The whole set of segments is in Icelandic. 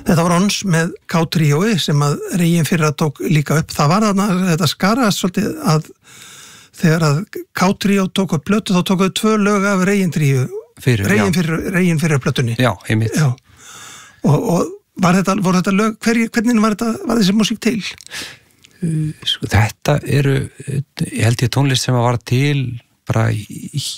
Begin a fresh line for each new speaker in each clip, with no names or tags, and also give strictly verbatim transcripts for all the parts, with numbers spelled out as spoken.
Þetta var Ons með K-tríói sem að Reginn fyrra tók líka upp. Það var þarna, þetta skaraðast svolítið að þegar að K-tríó tók upp plötu þá tók við tvö lög af Reginn tríó. Reginn fyrra, Reginn fyrra plötunni.
Já, einmitt.
Já. Og, og var þetta, voru þetta lög, hver, hvernig var þetta, var þessi músík til?
Uh, sko, þetta eru, ég held ég tónlist sem var til bara í,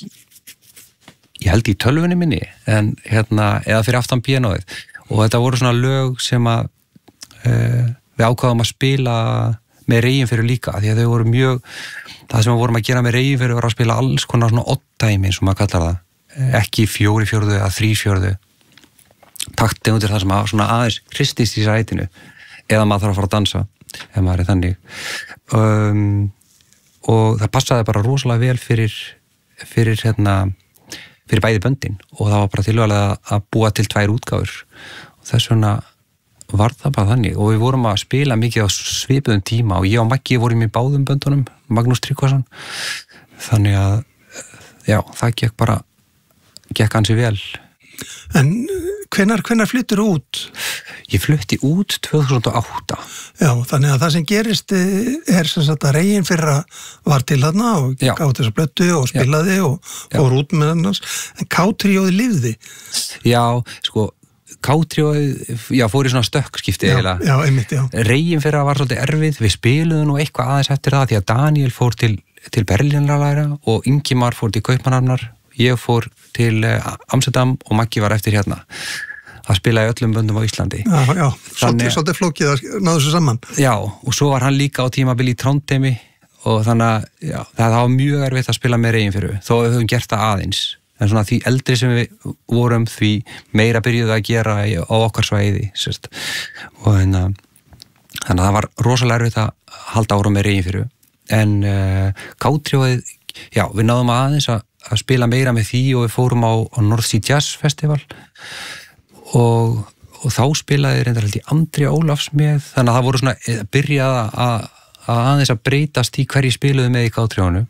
ég held í tölvunni minni, en hérna, eða fyrir aftan píanóið. Og þetta voru svona lög sem að uh, við ákváðum að spila með Reginn fyrir líka, því að þau voru mjög, það sem við vorum að gera með Reginn fyrir var að spila alls konar svona odd-dæmi, sem maður kallar það, ekki fjóri fjórðu eða þrí fjórðu, takti undir það sem að svona aðeins hristist í sætinu, eða maður þarf að fara að dansa, ef maður er þannig. Um, og það passaði bara rosalega vel fyrir, fyrir hérna, fyrir bæði böndin og það var bara tilvæglega að búa til tvær útgáfur og þess vegna var það bara þannig og við vorum að spila mikið á svipuðum tíma og ég og Maggi vorum í báðum böndunum, Magnús Tryggvason, þannig að já, það gekk bara gekk ansi vel.
En hvenær, hvenær flyttur út?
Ég flutti út tvö þúsund og átta.
Já, þannig að það sem gerist er sem sagt að Reginn fyrra var til þarna og gáði þessa blötu og spilaði já. og fór út með hannars, en K-tríóið lifði.
Já, sko, K-tríóið, já, fór í svona stökkskipti
já, já, einmitt, já.
Reginn fyrra var svolítið erfið, við spiluðum nú eitthvað aðeins eftir það, því að Daniel fór til, til Berlínar að læra og Ingimar fór til Kaupmannahafnar, ég fór til Amsterdam og Maggi var eftir hérna að spila í öllum böndum á Íslandi.
Já, já, svolítið, svolítið flókið að náðu þessu saman.
Já, og svo var hann líka á tímabili í Trondheimi og þannig að já, það var mjög erfitt að spila með Reginn fyrir, þó við höfum gert það aðeins. En svona því eldri sem við vorum því meira byrjuðu að gera á okkar svæði, sérst. Og hérna, þannig að það var rosalega erfitt að halda ára með Reginn fyrir. En uh, K-tríóið, já, við náðum aðeins að að spila meira með því og við fórum á, á North Sea Jazz Festival og, og þá spilaði reyndar held ég Andri Ólafs með, þannig að það voru svona að byrja að, að aðeins að breytast í hverju spiluðu með í K-tríónu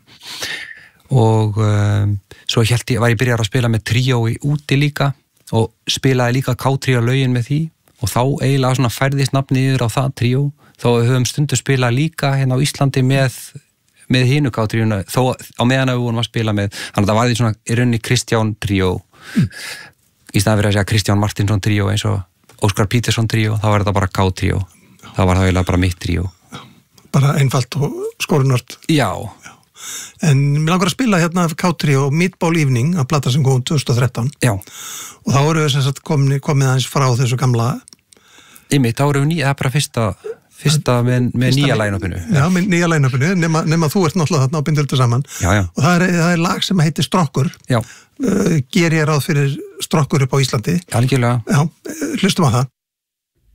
og um, svo held ég, var ég byrjar að spila með tríói úti líka og spilaði líka K-tríó lögin með því og þá eiginlega svona færðist nafni yfir á það tríó, þá við höfum stundu spilað líka hérna á Íslandi með með hinu K-tríónu, þó á meðan að við vorum að spila með, þannig að það var því svona í rauninni Kristján tríó mm. í staðan fyrir að segja Kristján Martinsson tríó eins og Óskar Petersson tríó, þá var þetta bara K-tríó, þá var það eiginlega bara mitt tríó.
Bara einfalt og skorunort.
Já. Já.
En mér langar að spila hérna K-tríó Meatball Evening, að plata sem kom tvö þúsund og þrettán.
Já.
Og þá voru við sem sagt komið, komið aðeins frá þessu gamla.
Einmitt, þá voru við nýja, það er bara fyrsta Fyrsta með, með nýja line-upinu.
Já, með nýja line-upinu, nema, nema þú ert náttúrulega þarna á Bindöldu saman.
Já, já.
Og það er, það er lag sem heitir Strokkur.
Já.
Uh, ger ég ráð fyrir Strokkur upp á Íslandi.
Algjörlega.
Já, hlustum á það.